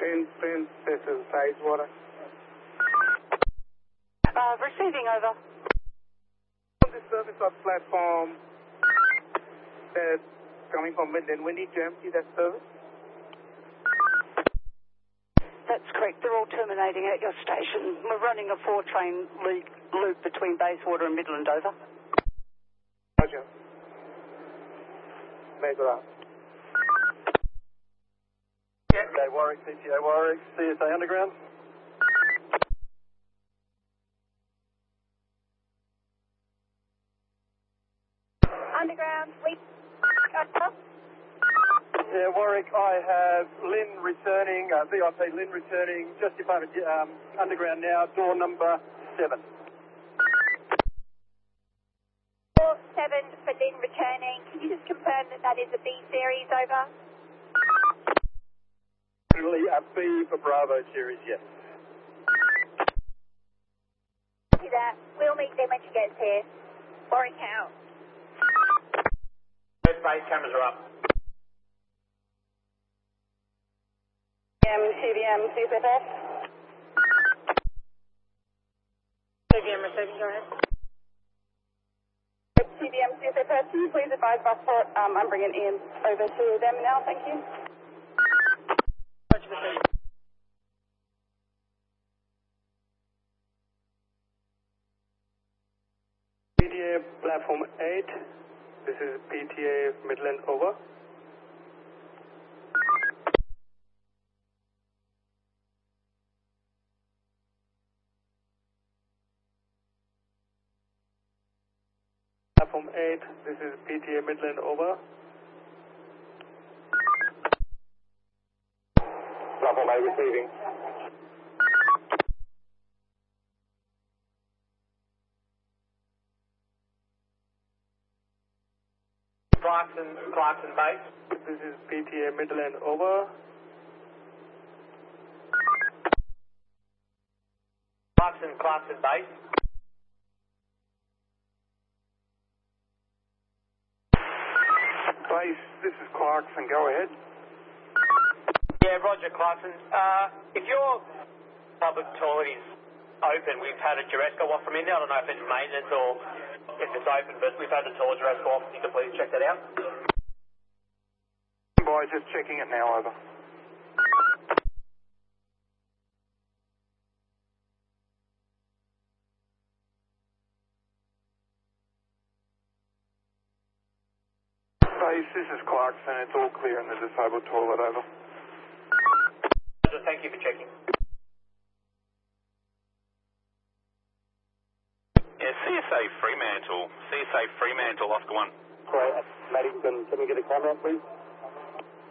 Prince, this is Sidewater. Receiving over. The service of platform that's coming from Midland, we need to empty that service. That's correct. They're all terminating at your station. We're running a 4-train loop between Bayswater and Midland, over. Roger. Make it up. Okay, Warwick, CTA Warwick, CSA Underground. Underground, fleet. Yeah, Warwick, I have Lynn returning, VIP Lynn returning, just departed Underground now, door number 7. Door 7 for Lynn returning. Can you just confirm that that is a B series, over? Really a B for Bravo series, yes. See that. We'll meet them when she gets here. Warwick out. Both base cameras are up. CDM, CSFF. CDM receiving, go ahead. CDM, CSFF, can you please advise Busport? I'm bringing Ian over to them now, thank you. PTA platform 8, this is PTA Midland, over. Platform 8, this is PTA Midland, over. Platform 8 receiving. Clarkson base. This is PTA Midland, over. Clarkson base. Base, this is Clarkson, go ahead. Yeah, Roger, Clarkson. If your public toilet is open, we've had a Juresco off from India. I don't know if it's maintenance or if it's open, but we've had the toilet Juresco off. You can please check that out. Boys, just checking it now, over. Base, this is Clarkson. It's all clear in the disabled toilet, over. Thank you for checking. Yeah, CSA Fremantle, Oscar 1. Great, Maddie, can we get a comment, please?